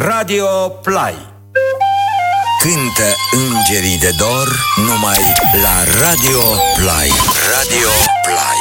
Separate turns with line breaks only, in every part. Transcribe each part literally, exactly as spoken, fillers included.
Radio Play. Cântă îngerii de dor numai la Radio Play. Radio Play.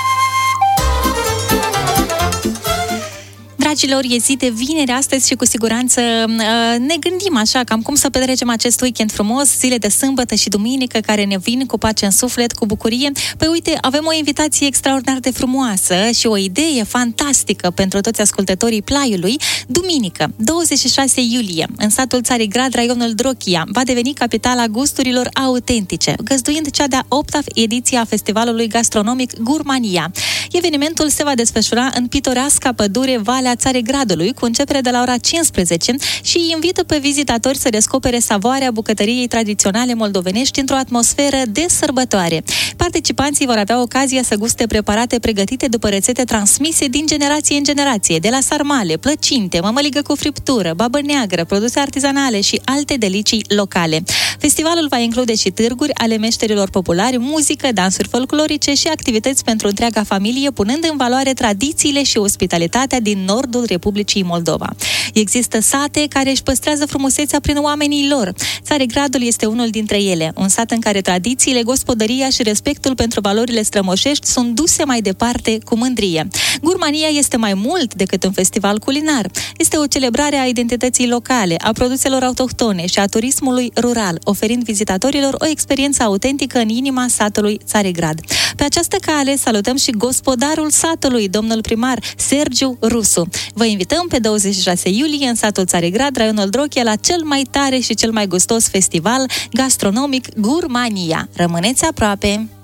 Dragilor, e zi de vineri astăzi și cu siguranță ne gândim așa cam cum să petrecem acest weekend frumos, zile de sâmbătă și duminică care ne vin cu pace în suflet, cu bucurie. Păi uite, avem o invitație extraordinar de frumoasă și o idee fantastică pentru toți ascultătorii Plaiului. Duminică, douăzeci și șase iulie, în satul Țarigrad, raionul Drochia, va deveni capitala gusturilor autentice, găzduind cea de-a opta ediție a festivalului gastronomic Gurmania. Evenimentul se va desfășura în pitoreasca pădure Valea Țarigradului, cu începere de la ora cincisprezece și invită pe vizitatori să descopere savoarea bucătăriei tradiționale moldovenești într-o atmosferă de sărbătoare. Participanții vor avea ocazia să guste preparate pregătite după rețete transmise din generație în generație, de la sarmale, plăcinte, mămăligă cu friptură, babă neagră, produse artizanale și alte delicii locale. Festivalul va include și târguri ale meșterilor populari, muzică, dansuri folclorice și activități pentru întreaga familie, punând în valoare tradițiile și ospitalitatea din nordul Republicii Moldova. Există sate care își păstrează frumusețea prin oamenii lor. Țarigradul este unul dintre ele, un sat în care tradițiile, gospodăria și respectul pentru valorile strămoșești sunt duse mai departe cu mândrie. Gurmania este mai mult decât un festival culinar. Este o celebrare a identității locale, a produselor autohtone și a turismului rural, oferind vizitatorilor o experiență autentică în inima satului Țarigrad. Pe această cale salutăm și gospodarul satului, domnul primar Sergiu Rusu. Vă invităm pe douăzeci și șase iulie în satul Țarigrad, raionul Drochia, la cel mai tare și cel mai gustos festival gastronomic Gurmania. Rămâneți aproape!